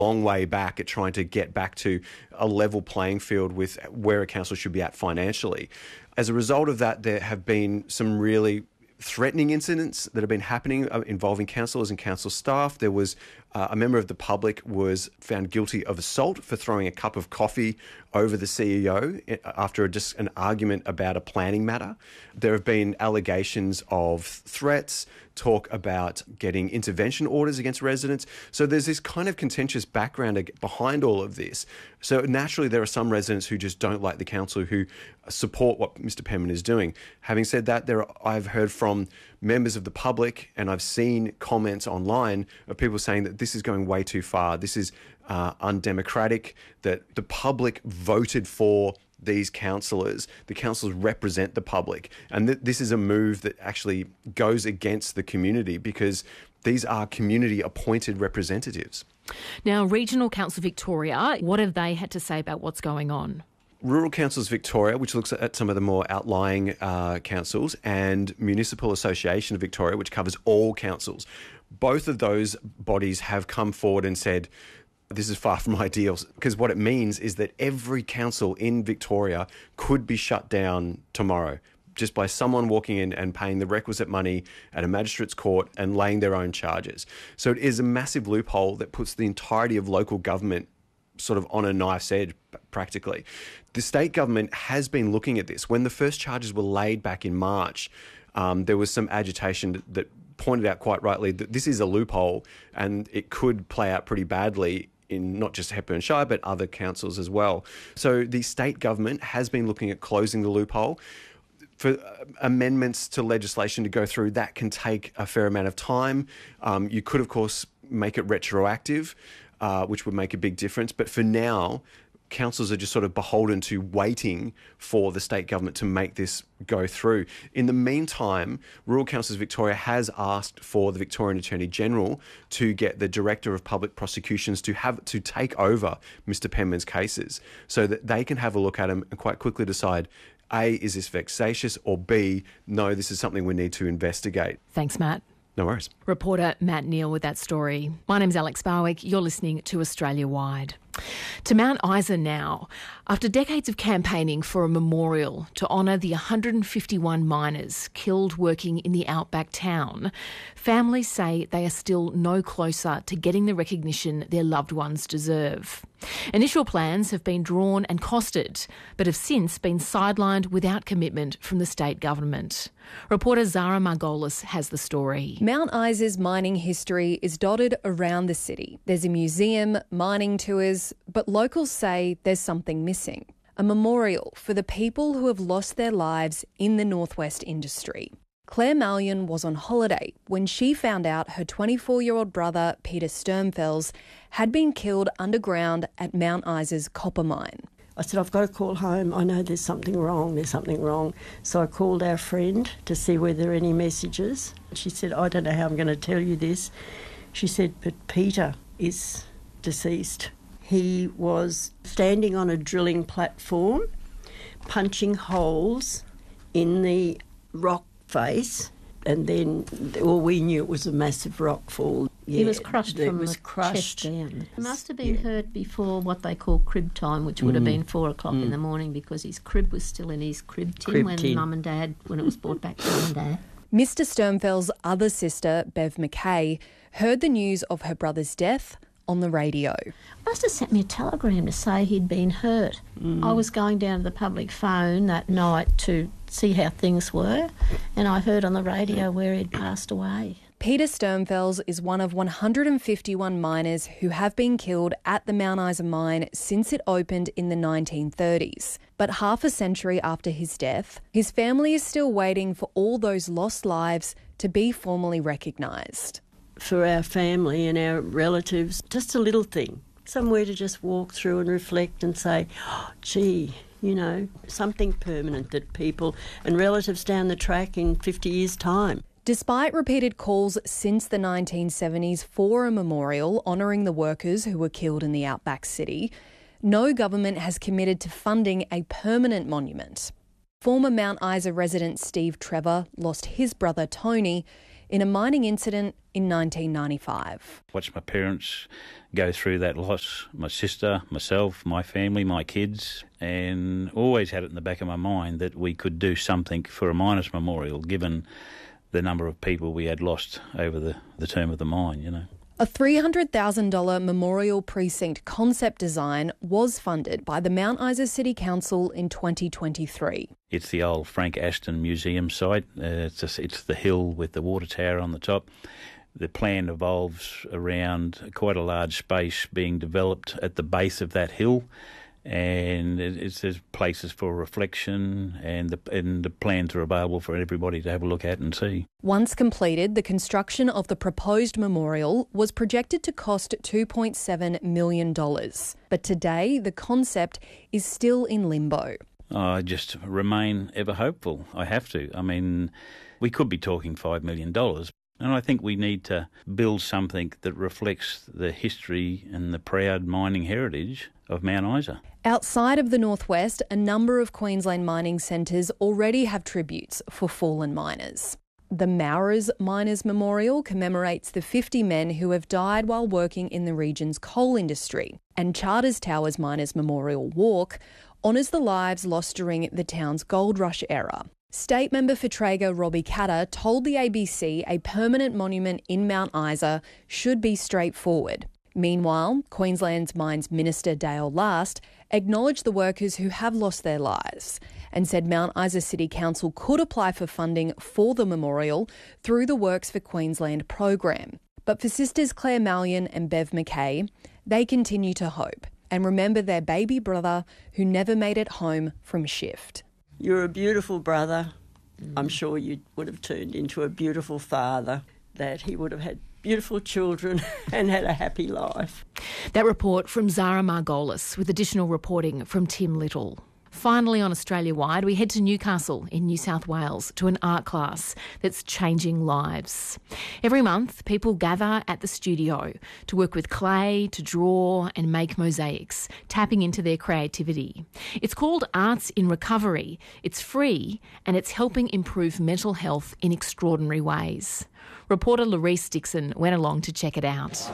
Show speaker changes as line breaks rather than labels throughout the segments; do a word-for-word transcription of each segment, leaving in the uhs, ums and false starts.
long way back at trying to get back to a level playing field with where a council should be at financially. As a result of that, there have been some really threatening incidents that have been happening involving councillors and council staff. There was uh, a member of the public was found guilty of assault for throwing a cup of coffee over the C E O after just an argument about a planning matter. There have been allegations of threats, talk about getting intervention orders against residents. So there's this kind of contentious background behind all of this. So naturally, there are some residents who just don't like the council, who support what Mister Penman is doing. Having said that, there are, I've heard from members of the public, and I've seen comments online of people saying that this is going way too far. This is uh, undemocratic, that the public voted for these councillors. The councillors represent the public. And th- this is a move that actually goes against the community because these are community-appointed representatives.
Now, Regional Council Victoria, what have they had to say about what's going on?
Rural Councils Victoria, which looks at some of the more outlying uh, councils, and Municipal Association of Victoria, which covers all councils. Both of those bodies have come forward and said, this is far from ideal, because what it means is that every council in Victoria could be shut down tomorrow just by someone walking in and paying the requisite money at a magistrate's court and laying their own charges. So it is a massive loophole that puts the entirety of local government sort of on a knife's edge, practically. The state government has been looking at this. When the first charges were laid back in March, um, there was some agitation that pointed out quite rightly that this is a loophole and it could play out pretty badly in not just Hepburn Shire, but other councils as well. So the state government has been looking at closing the loophole. For amendments to legislation to go through, that can take a fair amount of time. Um, you could, of course, make it retroactive, uh, which would make a big difference. But for now, councils are just sort of beholden to waiting for the state government to make this go through. In the meantime, Rural Councils Victoria has asked for the Victorian Attorney General to get the Director of Public Prosecutions to have to take over Mister Penman's cases so that they can have a look at them and quite quickly decide, A, is this vexatious, or B, no, this is something we need to investigate.
Thanks, Matt.
No worries.
Reporter Matt Neal with that story. My name's Alex Barwick. You're listening to Australia Wide. To Mount Isa now. After decades of campaigning for a memorial to honour the one hundred fifty-one miners killed working in the outback town, families say they are still no closer to getting the recognition their loved ones deserve. Initial plans have been drawn and costed, but have since been sidelined without commitment from the state government. Reporter Zara Margolis has the story.
Mount Isa's mining history is dotted around the city. There's a museum, mining tours, but locals say there's something missing. A memorial for the people who have lost their lives in the northwest industry. Claire Mallion was on holiday when she found out her twenty-four-year-old brother, Peter Sturmfels, had been killed underground at Mount Isa's copper mine.
I said, I've got to call home. I know there's something wrong, there's something wrong. So I called our friend to see whether there are any messages. She said, I don't know how I'm going to tell you this. She said, but Peter is deceased. He was standing on a drilling platform, punching holes in the rock face, and then all we knew it was a massive rock fall. Yeah,
he was crushed
it
from
was
the
crushed.
chest down. He must have been
yeah.
hurt before what they call crib time, which would mm. have been four o'clock mm. in the morning, because his crib was still in his crib tin
crib
when
tin.
Mum and Dad, when it was brought back to Mum and Dad.
Mister Sturmfels' other sister, Bev McKay, heard the news of her brother's death on the radio.
Must have sent me a telegram to say he'd been hurt. Mm. I was going down to the public phone that night to see how things were, and I heard on the radio where he'd passed away.
Peter Sturmfels is one of one hundred fifty-one miners who have been killed at the Mount Isa mine since it opened in the nineteen thirties. But half a century after his death, his family is still waiting for all those lost lives to be formally recognised.
For our family and our relatives, just a little thing, somewhere to just walk through and reflect and say, oh, gee, you know, something permanent that people and relatives down the track in fifty years' time.
Despite repeated calls since the nineteen seventies for a memorial honouring the workers who were killed in the outback city, no government has committed to funding a permanent monument. Former Mount Isa resident Steve Trevor lost his brother Tony in a mining incident in nineteen ninety-five.
Watched my parents go through that loss, my sister, myself, my family, my kids, and always had it in the back of my mind that we could do something for a miners' memorial given the number of people we had lost over the, the term of the mine, you know.
A three hundred thousand dollars memorial precinct concept design was funded by the Mount Isa City Council in twenty twenty-three.
It's the old Frank Aston Museum site. Uh, it's, a, it's the hill with the water tower on the top. The plan evolves around quite a large space being developed at the base of that hill, and it's, there's places for reflection, and the, and the plans are available for everybody to have a look at and see.
Once completed, the construction of the proposed memorial was projected to cost two point seven million dollars. But today, the concept is still in limbo.
I just remain ever hopeful. I have to. I mean, we could be talking five million dollars. And I think we need to build something that reflects the history and the proud mining heritage of Mount Isa.
Outside of the northwest, a number of Queensland mining centres already have tributes for fallen miners. The Mourers Miners Memorial commemorates the fifty men who have died while working in the region's coal industry, and Charters Towers Miners Memorial Walk honours the lives lost during the town's gold rush era. State member for Traeger Robbie Katter told the A B C a permanent monument in Mount Isa should be straightforward. Meanwhile, Queensland's Mines Minister Dale Last acknowledged the workers who have lost their lives and said Mount Isa City Council could apply for funding for the memorial through the Works for Queensland program. But for sisters Claire Mallion and Bev McKay, they continue to hope and remember their baby brother who never made it home from shift.
You're a beautiful brother. I'm sure you would have turned into a beautiful father, that he would have had beautiful children and had a happy life.
That report from Zara Margolis with additional reporting from Tim Little. Finally, on Australia Wide, we head to Newcastle in New South Wales to an art class that's changing lives. Every month, people gather at the studio to work with clay, to draw and make mosaics, tapping into their creativity. It's called Arts in Recovery. It's free and it's helping improve mental health in extraordinary ways. Reporter Larice Dixon went along to check it out.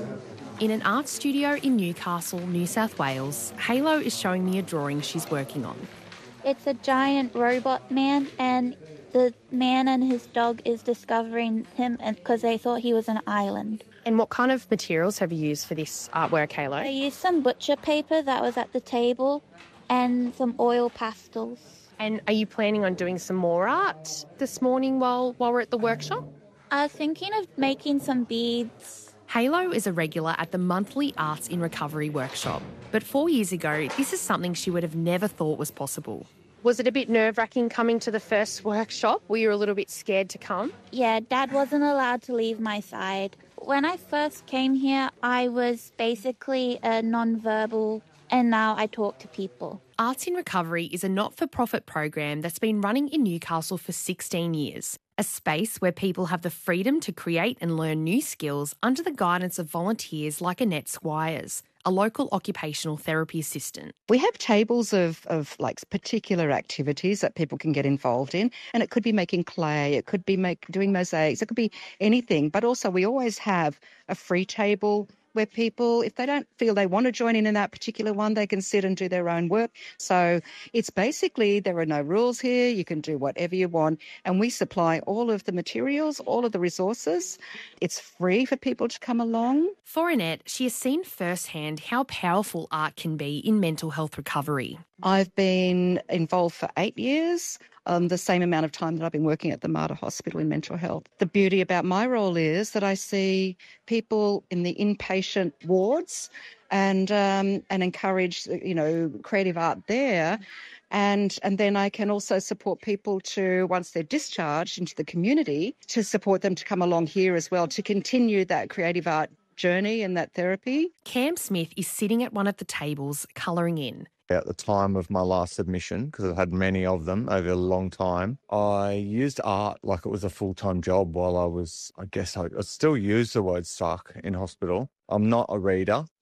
In an art studio in Newcastle, New South Wales, Halo is showing me a drawing she's working on.
It's a giant robot man, and the man and his dog is discovering him because they thought he was an island.
And what kind of materials have you used for this artwork, Halo?
I used some butcher paper that was at the table and some oil pastels.
And are you planning on doing some more art this morning while, while we're at the workshop?
I was thinking of making some beads.
Halo is a regular at the monthly Arts in Recovery workshop. But four years ago, this is something she would have never thought was possible. Was it a bit nerve-wracking coming to the first workshop? Were you a little bit scared to come?
Yeah, Dad wasn't allowed to leave my side. When I first came here, I was basically a non-verbal, and now I talk to people.
Arts in Recovery is a not-for-profit program that's been running in Newcastle for sixteen years. A space where people have the freedom to create and learn new skills under the guidance of volunteers like Annette Squires, a local occupational therapy assistant.
We have tables of, of like particular activities that people can get involved in, and it could be making clay, it could be make, doing mosaics, it could be anything, but also we always have a free table where people, if they don't feel they want to join in in that particular one, they can sit and do their own work. So it's basically, there are no rules here. You can do whatever you want. And we supply all of the materials, all of the resources. It's free for people to come along.
For Annette, she has seen firsthand how powerful art can be in mental health recovery.
I've been involved for eight years. Um, the same amount of time that I've been working at the Mater Hospital in mental health. The beauty about my role is that I see people in the inpatient wards and um, and encourage, you know, creative art there. And and then I can also support people to, once they're discharged into the community, to support them to come along here as well, to continue that creative art journey and that therapy.
Cam Smith is sitting at one of the tables colouring in.
At the time of my last submission, because I've had many of them over a long time, I used art like it was a full-time job while I was, I guess I, I still use the word stuck in hospital. I'm not a reader,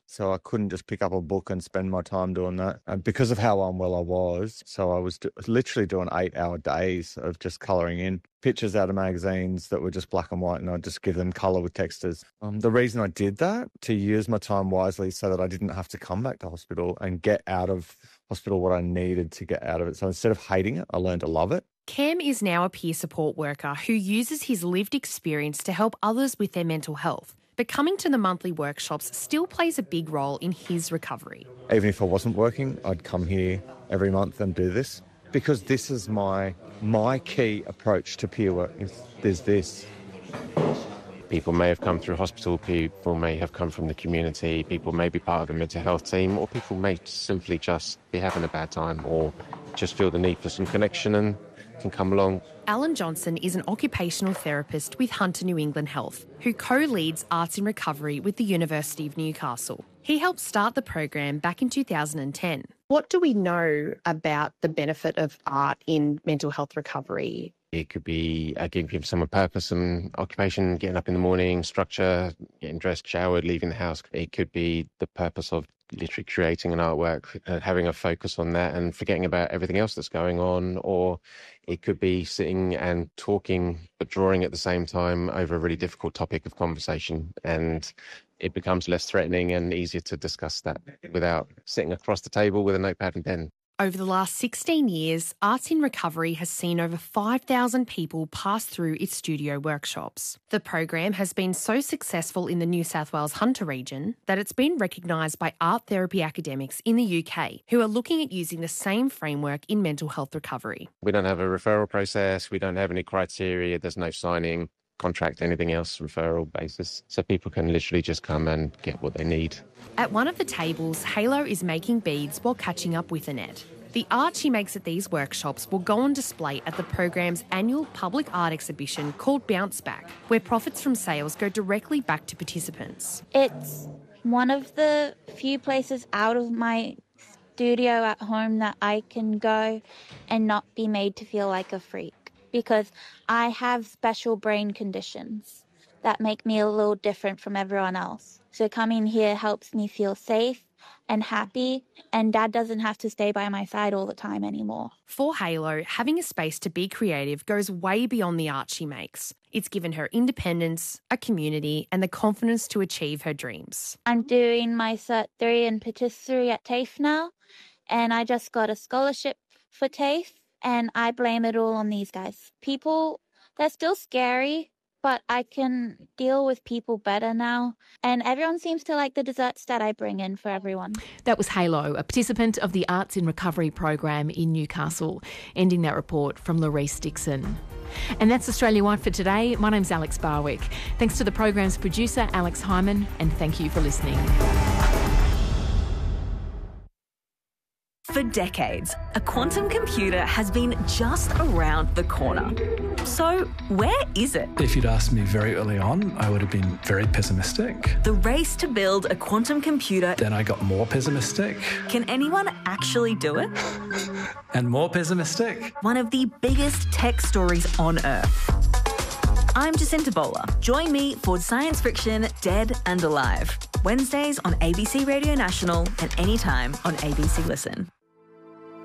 So I couldn't just pick up a book and spend my time doing that. And because of how unwell I was, so I was do- literally doing eight-hour days of just colouring in pictures out of magazines that were just black and white, and I'd just give them colour with textures. Um, the reason I did that, to use my time wisely so that I didn't have to come back to hospital and get out of hospital what I needed to get out of it. So instead of hating it, I learned to love it.
Cam is now a peer support worker who uses his lived experience to help others with their mental health. But coming to the monthly workshops still plays a big role in his recovery.
Even if I wasn't working, I'd come here every month and do this, because this is my my key approach to peer work. There's this.
People may have come through hospital, people may have come from the community, people may be part of the mental health team, or people may simply just be having a bad time or just feel the need for some connection and can come along.
Alan Johnson is an occupational therapist with Hunter New England Health, who co-leads Arts in Recovery with the University of Newcastle. He helped start the program back in two thousand ten.
What do we know about the benefit of art in mental health recovery?
It could be uh, giving someone purpose and occupation, getting up in the morning, structure, getting dressed, showered, leaving the house. It could be the purpose of literally creating an artwork, uh, having a focus on that and forgetting about everything else that's going on. Or it could be sitting and talking but drawing at the same time over a really difficult topic of conversation, and it becomes less threatening and easier to discuss that without sitting across the table with a notepad and pen.
Over the last sixteen years, Arts in Recovery has seen over five thousand people pass through its studio workshops. The program has been so successful in the New South Wales Hunter region that it's been recognised by art therapy academics in the U K who are looking at using the same framework in mental health recovery.
We don't have a referral process, we don't have any criteria, there's no signing, contract, anything else, referral basis. So people can literally just come and get what they need.
At one of the tables, Halo is making beads while catching up with Annette. The art she makes at these workshops will go on display at the program's annual public art exhibition called Bounce Back, where profits from sales go directly back to participants.
It's one of the few places out of my studio at home that I can go and not be made to feel like a freak, because I have special brain conditions that make me a little different from everyone else. So coming here helps me feel safe and happy, and Dad doesn't have to stay by my side all the time anymore.
For Halo, having a space to be creative goes way beyond the art she makes. It's given her independence, a community, and the confidence to achieve her dreams.
I'm doing my Cert three and Patisserie at TAFE now, and I just got a scholarship for TAFE, and I blame it all on these guys. People, they're still scary, but I can deal with people better now. And everyone seems to like the desserts that I bring in for everyone.
That was Halo, a participant of the Arts in Recovery program in Newcastle. Ending that report from Laurice Dixon. And that's Australia Wide for today. My name's Alex Barwick. Thanks to the program's producer, Alex Hyman, and thank you for listening.
For decades, a quantum computer has been just around the corner. So, where is it?
If you'd asked me very early on, I would have been very pessimistic.
The race to build a quantum computer.
Then I got more pessimistic.
Can anyone actually do it?
And more pessimistic.
One of the biggest tech stories on Earth. I'm Jacinta Bowler. Join me for Science Friction Dead and Alive. Wednesdays on A B C Radio National and anytime on A B C Listen.